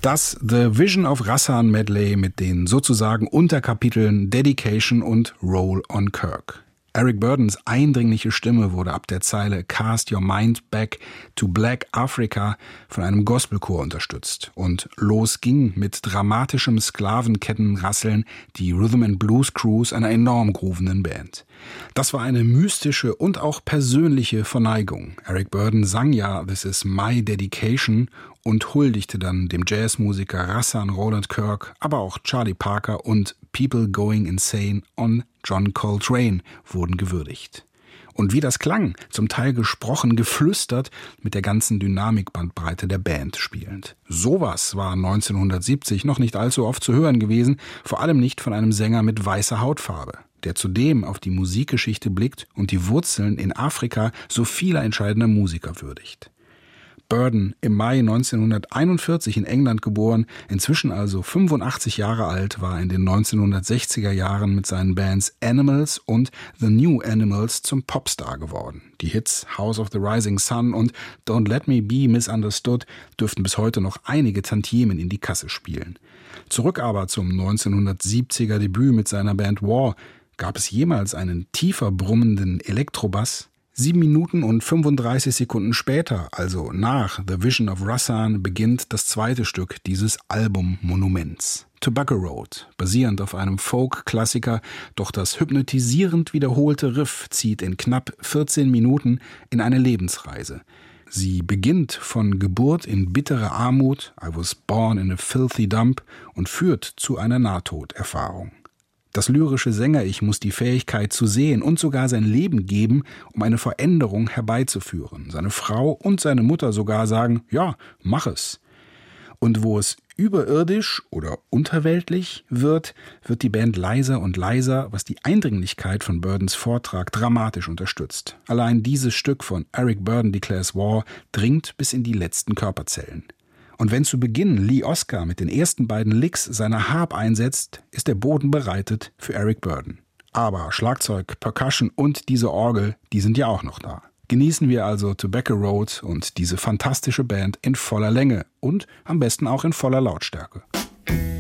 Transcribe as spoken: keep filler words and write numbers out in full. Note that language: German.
Das The Vision of Rassan Medley mit den sozusagen Unterkapiteln Dedication und Roll on Kirk. Eric Burdons eindringliche Stimme wurde ab der Zeile Cast Your Mind Back to Black Africa von einem Gospelchor unterstützt. Und los ging mit dramatischem Sklavenkettenrasseln die Rhythm and Blues Crews einer enorm groovenden Band. Das war eine mystische und auch persönliche Verneigung. Eric Burdon sang ja This is my dedication und huldigte dann dem Jazzmusiker Rassan Roland Kirk, aber auch Charlie Parker und People Going Insane on John Coltrane wurden gewürdigt. Und wie das klang, zum Teil gesprochen, geflüstert, mit der ganzen Dynamikbandbreite der Band spielend. Sowas war neunzehnhundertsiebzig noch nicht allzu oft zu hören gewesen, vor allem nicht von einem Sänger mit weißer Hautfarbe, der zudem auf die Musikgeschichte blickt und die Wurzeln in Afrika so vieler entscheidender Musiker würdigt. Burdon, im Mai neunzehnhunderteinundvierzig in England geboren, inzwischen also fünfundachtzig Jahre alt, war in den neunzehnhundertsechziger Jahren mit seinen Bands Animals und The New Animals zum Popstar geworden. Die Hits House of the Rising Sun und Don't Let Me Be Misunderstood dürften bis heute noch einige Tantiemen in die Kasse spielen. Zurück aber zum neunzehnhundertsiebziger Debüt mit seiner Band War. Gab es jemals einen tiefer brummenden Elektrobass? Sieben Minuten und fünfunddreißig Sekunden später, also nach The Vision of Rassan, beginnt das zweite Stück dieses Album-Monuments. Tobacco Road, basierend auf einem Folk-Klassiker, doch das hypnotisierend wiederholte Riff zieht in knapp vierzehn Minuten in eine Lebensreise. Sie beginnt von Geburt in bittere Armut, I was born in a filthy dump, und führt zu einer Nahtoderfahrung. Das lyrische Sänger-Ich muss die Fähigkeit zu sehen und sogar sein Leben geben, um eine Veränderung herbeizuführen. Seine Frau und seine Mutter sogar sagen, ja, mach es. Und wo es überirdisch oder unterweltlich wird, wird die Band leiser und leiser, was die Eindringlichkeit von Burdons Vortrag dramatisch unterstützt. Allein dieses Stück von Eric Burdon Declares War dringt bis in die letzten Körperzellen. Und wenn zu Beginn Lee Oskar mit den ersten beiden Licks seiner Harp einsetzt, ist der Boden bereitet für Eric Burdon. Aber Schlagzeug, Percussion und diese Orgel, die sind ja auch noch da. Genießen wir also Tobacco Road und diese fantastische Band in voller Länge und am besten auch in voller Lautstärke.